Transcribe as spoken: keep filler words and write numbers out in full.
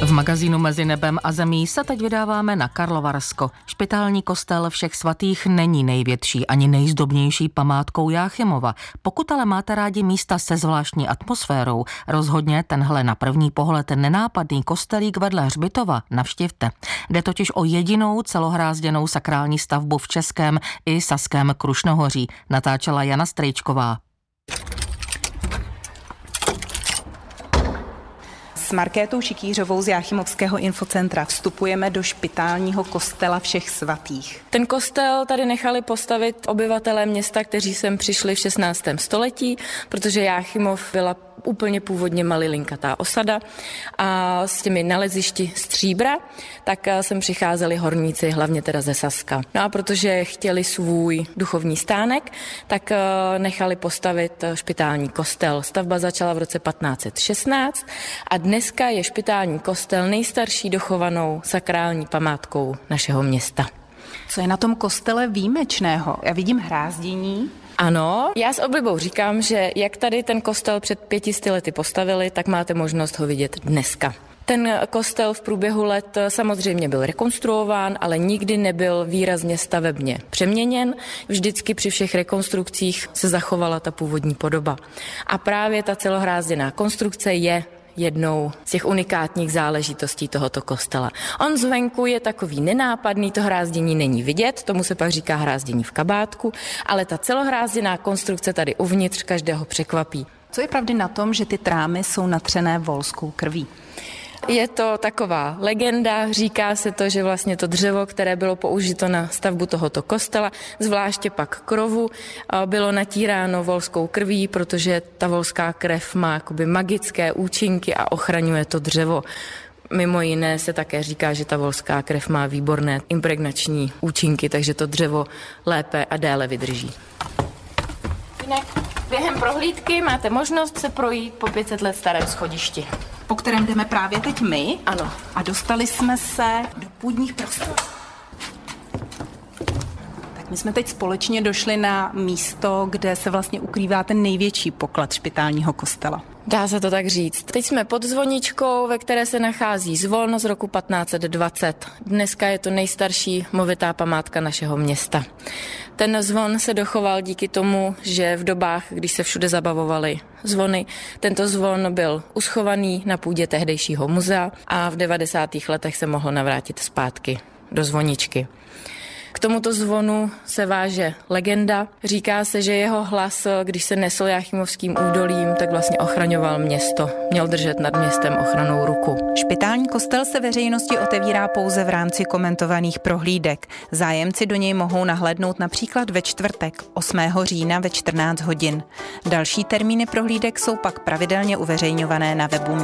V magazínu Mezi nebem a zemí se teď vydáváme na Karlovarsko. Špitální kostel Všech svatých není největší ani nejzdobnější památkou Jáchymova. Pokud ale máte rádi místa se zvláštní atmosférou, rozhodně tenhle na první pohled nenápadný kostelík vedle hřbitova navštivte. Jde totiž o jedinou celohrázděnou sakrální stavbu v Českém i Saském Krušnohoří. Natáčela Jana Strejčková. S Markétou Šikýřovou z Jáchymovského infocentra vstupujeme do špitálního kostela Všech svatých. Ten kostel tady nechali postavit obyvatelé města, kteří sem přišli v šestnáctém století, protože Jáchymov byla úplně původně malilinkatá osada a s těmi nalezišti stříbra, tak sem přicházeli horníci, hlavně teda ze Saska. No a protože chtěli svůj duchovní stánek, tak nechali postavit špitální kostel. Stavba začala v roce patnáct set šestnáct a dneska je špitální kostel nejstarší dochovanou sakrální památkou našeho města. Co je na tom kostele výjimečného? Já vidím hrázdění. Ano, já s oblibou říkám, že jak tady ten kostel před pětisty lety postavili, tak máte možnost ho vidět dneska. Ten kostel v průběhu let samozřejmě byl rekonstruován, ale nikdy nebyl výrazně stavebně přeměněn. Vždycky při všech rekonstrukcích se zachovala ta původní podoba. A právě ta celohrázděná konstrukce je jednou z těch unikátních záležitostí tohoto kostela. On zvenku je takový nenápadný, to hrázdění není vidět, tomu se pak říká hrázdění v kabátku, ale ta celohrázděná konstrukce tady uvnitř každého překvapí. Co je pravdy na tom, že ty trámy jsou natřené volskou krví? Je to taková legenda, říká se to, že vlastně to dřevo, které bylo použito na stavbu tohoto kostela, zvláště pak krovu, bylo natíráno volskou krví, protože ta volská krev má jakoby magické účinky a ochraňuje to dřevo. Mimo jiné se také říká, že ta volská krev má výborné impregnační účinky, takže to dřevo lépe a déle vydrží. Jinak během prohlídky máte možnost se projít po pět set let starém schodišti. Po kterém jdeme právě teď my. Ano. A dostali jsme se do půdních prostor. Tak my jsme teď společně došli na místo, kde se vlastně ukrývá ten největší poklad špitálního kostela. Dá se to tak říct. Teď jsme pod zvoničkou, ve které se nachází zvon z roku patnáct set dvacet. Dneska je to nejstarší movitá památka našeho města. Ten zvon se dochoval díky tomu, že v dobách, když se všude zabavovaly zvony, tento zvon byl uschovaný na půdě tehdejšího muzea a v devadesátých letech se mohl navrátit zpátky do zvoničky. K tomuto zvonu se váže legenda. Říká se, že jeho hlas, když se nesl Jáchymovským údolím, tak vlastně ochraňoval město. Měl držet nad městem ochrannou ruku. Špitální kostel se veřejnosti otevírá pouze v rámci komentovaných prohlídek. Zájemci do něj mohou nahlédnout například ve čtvrtek, osmého října ve čtrnáct hodin. Další termíny prohlídek jsou pak pravidelně uveřejňované na webu